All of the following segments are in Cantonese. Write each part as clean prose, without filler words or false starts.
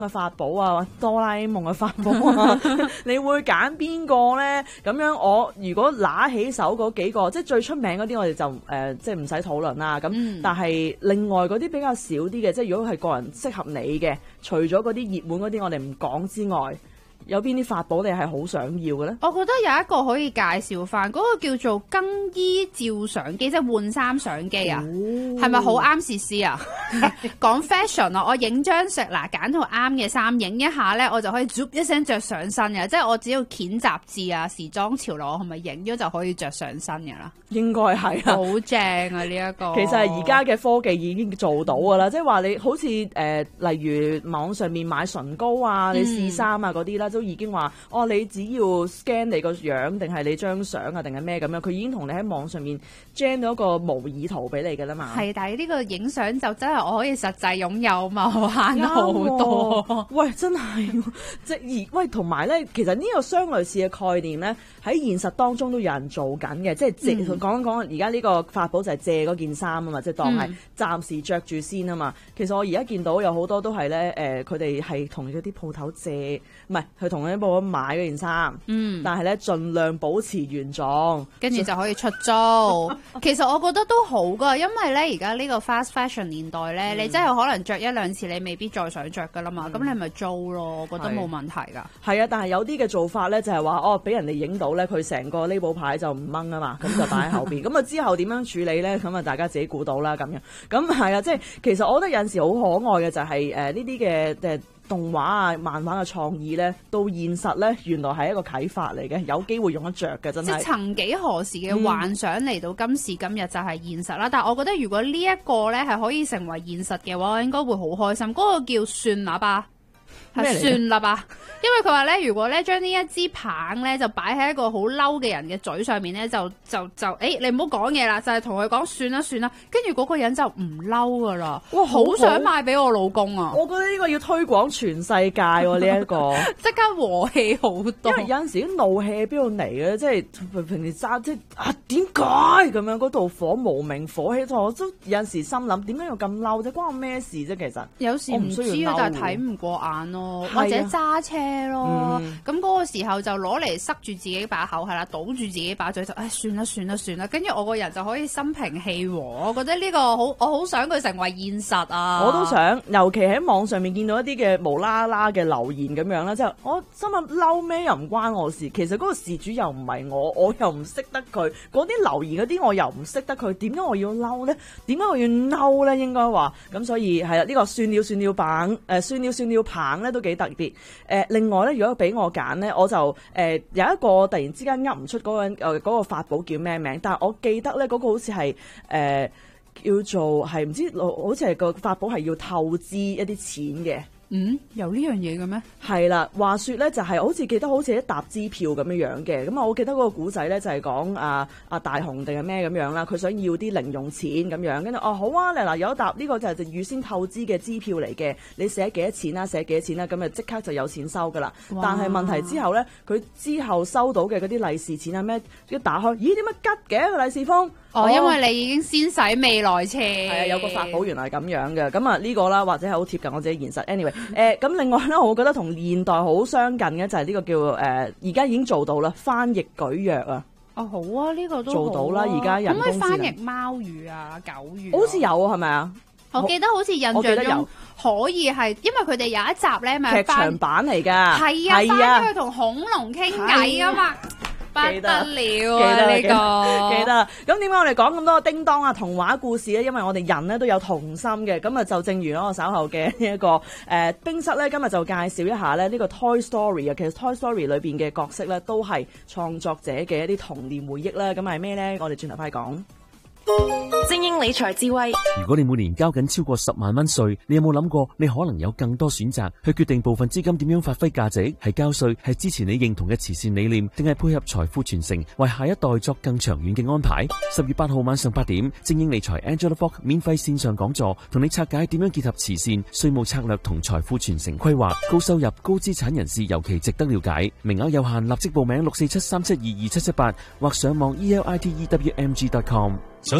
嘅法寶啊，哆啦 A 夢嘅法寶啊，你會揀邊個咧？咁樣我如果拿起手嗰幾個，即係最出名嗰啲，我哋就即係唔使討論啦。咁但係另外嗰啲比較少啲嘅，即係如果係個人適合你嘅，除咗嗰啲熱門嗰啲，我哋唔講之外。有邊啲法寶你係好想要嘅咧？ 我覺得有一個可以介紹翻，嗰個叫做更衣照相機，即係換衫相機啊，係咪好啱試試啊？講 fashion 啊，我影張相嗱，揀套啱嘅衫，影一下咧，我就可以 zoom 一聲着上身嘅，即係我只要揀雜誌啊、時裝潮流，我係咪影咗就可以着上身嘅啦？ 應該係啊， 好正啊！呢一個其實係而家嘅科技已經做到㗎啦，即係話你好似例如網上面買唇膏啊、你試衫啊嗰啲啦。都已經話你只要 scan 你個樣，定係你張相啊，定係咩咁樣，佢已經同你喺網上面 gen 到一個模擬圖俾你嘅啦嘛。係， 但係呢個影相就真係我可以實際擁有嘛，慳好多。 喂，真係即係喂，同埋咧，其實呢個相類似嘅概念咧，喺現實當中都有人做緊嘅，即係借講而家呢個法寶就係借嗰件衫啊嘛，即係當係暫時着住先啊嘛。其實我而家見到有好多都係咧，佢哋係同嗰啲鋪頭借，唔係去同嗰啲鋪頭買嗰件衫，但係咧盡量保持原狀， 跟住就可以出租。其實我覺得都好噶，因為咧而家呢個 fast fashion 年代咧，你真係可能着一兩次，你未必再想着噶啦嘛。咁你咪租咯，我覺得冇問題噶。 係啊，但係有啲嘅做法咧就係話，俾人哋影到咧，佢成個 label 牌就唔掹啊嘛，咁就擺喺後邊。咁啊之後點樣處理咧？咁啊大家自己估到啦咁樣。咁係啊，即係其實我覺得有陣時好可愛嘅就係呢啲嘅動畫啊、漫畫嘅創意咧，到現實咧，原來係一個啟發嚟嘅，有機會用得着嘅，真係。即係曾幾何時嘅幻想嚟到今時今日就係現實啦。但係我覺得如果呢一個咧係可以成為現實嘅話，我應該會好開心。嗰個叫算啦吧。係算啦吧，因為佢話咧，如果咧將呢一支棒咧就擺喺一個好嬲嘅人嘅嘴上面咧，你唔好講嘢啦，就係同佢講算啦算啦，跟住嗰個人就唔嬲噶啦。哇，好想買俾我老公啊！ 我覺得呢個要推廣全世界喎，呢一個即刻和氣好多。 因為有陣時啲怒氣喺邊度嚟嘅，即係平時揸即係點解咁樣嗰度火無名火起，我都有陣時心諗點解要咁嬲啫？關我咩事啫？其實有時唔知啊，但係睇唔過眼咯。或者揸車咯，咁嗰個時候就攞嚟塞住自己把口，係啦，堵住自己把嘴就，算啦算啦算啦，跟住我個人就可以心平氣和。我覺得呢個我好想佢成為現實啊！ 我都想，尤其喺網上面見到一啲嘅無啦啦嘅留言咁樣啦，即係我心諗嬲咩又唔關我事，其實嗰個事主又唔係我又唔識得佢，嗰啲留言嗰啲我又唔識得佢，點解我要嬲咧？點解我要嬲咧？應該話咁，所以係啦，呢個算了算了棒，算了算了棒咧都幾特別。另外咧，如果俾我揀咧，我就有一個突然之間噏唔出嗰個法寶叫咩名，但係我記得咧嗰個好似係叫做係唔知，好似係個法寶係要透支一啲錢嘅。 有呢樣嘢嘅咩？係啦，話說咧就係好似記得好似一沓支票咁樣樣嘅，咁啊我記得嗰個古仔咧就係講大雄定係咩咁樣啦，佢想要啲零用錢咁樣，跟住好啊，嗱有一沓呢個就係預先透支嘅支票嚟嘅，你寫幾多錢啦，寫幾多錢啦，咁啊即刻就有錢收噶啦。但係問題之後咧，佢之後收到嘅嗰啲利是錢啊咩，一打開，咦點解吉嘅個利是封？ 因為你已經先使未來錢。 係啊，有個法寶原來係咁樣嘅，咁啊呢個啦，或者係好貼近我自己現實。anyway，咁另外咧，我覺得同現代好相近嘅就係呢個叫而家已經做到啦，翻譯舉約啊。 好啊，呢個都做到啦，而家人工智能。 可唔可以翻譯貓語啊、狗語？ 好似有啊，係咪啊？ 我記得好似印象中可以係，因為佢哋有一集咧咪劇場版嚟㗎。 係啊，翻去同恐龍傾偈啊嘛。不得了啊！呢個記得。咁點解我哋講咁多叮當啊童話故事咧？因為我哋人咧都有童心嘅。咁啊就正如我稍後嘅呢一個冰室咧，今日就介紹一下咧呢個 Toy Story 啊。其實 Toy Story 裏邊嘅角色咧都係創作者嘅一啲童年回憶啦。咁係咩咧？我哋轉頭翻去講。 精英理財智慧。 如果你每年交緊超過10萬蚊稅，你有冇諗過你可能有更多選擇去決定部分資金點樣發揮價值？係交稅，係支持你認同嘅慈善理念，定係配合財富傳承，為下一代作更長遠嘅安排？10月8號晚上8點，精英理財 Angela Fox 免費線上講座，同你拆解點樣結合慈善、稅務策略同財富傳承規劃。高收入、高資產人士尤其值得了解，名額有限，立即報名64737227778或上網 elitewmg.com。 想追求舒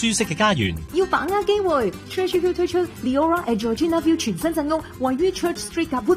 適嘅家園。 要把握機會 ，Church View 推出 Leora at Georgina View 全新鎮屋，位於 Church Street 及